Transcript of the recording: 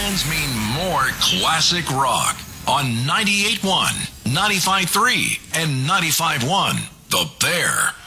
fans mean more classic rock on 98.1, 95.3, and 95.1 The Bear.